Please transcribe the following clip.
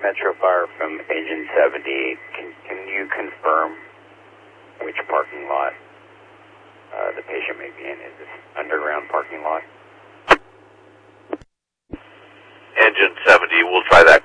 Metro Fire from Agent 70. Can you confirm which parking lot the patient may be in? Is this underground parking lot? Engine 70, we'll try that